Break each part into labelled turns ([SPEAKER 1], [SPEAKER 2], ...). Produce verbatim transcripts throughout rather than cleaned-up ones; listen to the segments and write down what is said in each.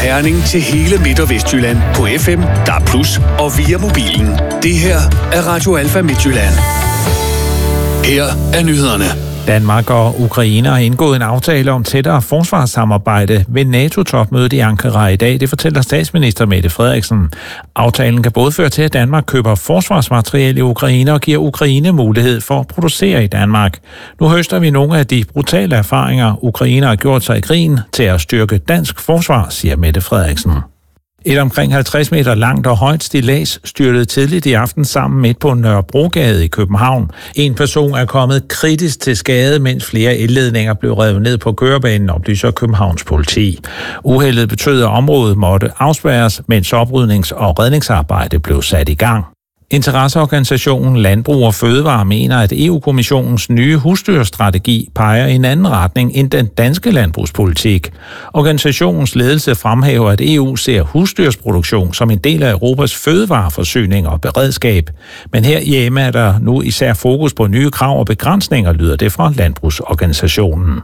[SPEAKER 1] Herning til hele Midt- og Vestjylland på F M, D A B plus, og via mobilen. Det her er Radio Alfa Midtjylland. Her er nyhederne.
[SPEAKER 2] Danmark og Ukraine har indgået en aftale om tættere forsvarssamarbejde ved NATO-topmødet i Ankara i dag. Det fortæller statsminister Mette Frederiksen. Aftalen kan både føre til, at Danmark køber forsvarsmateriel i Ukraine og giver Ukraine mulighed for at producere i Danmark. Nu høster vi nogle af de brutale erfaringer, Ukraine har gjort sig i krigen til at styrke dansk forsvar, siger Mette Frederiksen. Et omkring halvtreds meter langt og højt stillads styrtede tidligt i aften sammen midt på Nørrebrogade i København. En person er kommet kritisk til skade, mens flere elledninger blev revet ned på kørebanen, oplyser Københavns politi. Uheldet betød, at området måtte afspærres, mens oprydnings- og redningsarbejde blev sat i gang. Interesseorganisationen Landbrug og Fødevare mener, at E U-kommissionens nye husdyrstrategi peger i en anden retning end den danske landbrugspolitik. Organisationens ledelse fremhæver, at E U ser husdyrsproduktion som en del af Europas fødevareforsyning og beredskab. Men her hjemme er der nu især fokus på nye krav og begrænsninger, lyder det fra landbrugsorganisationen.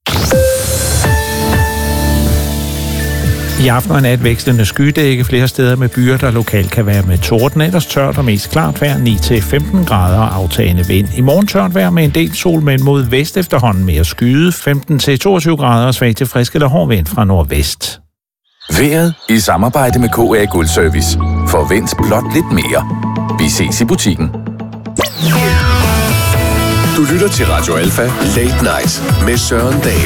[SPEAKER 2] I aften og nat vekslende skydække flere steder med byer, der lokalt kan være med torden. Ellers tørt og mest klart vejr ni til femten grader og aftagende vind. I morgen tørt vejr med en del sol, men mod vest efterhånden mere skyde. femten til toogtyve grader og svag til frisk eller hård vind fra nordvest.
[SPEAKER 3] Vejret i samarbejde med K A Guldservice. Forvent blot lidt mere. Vi ses i butikken.
[SPEAKER 1] Du lytter til Radio Alfa Late Night med Søren Dahl.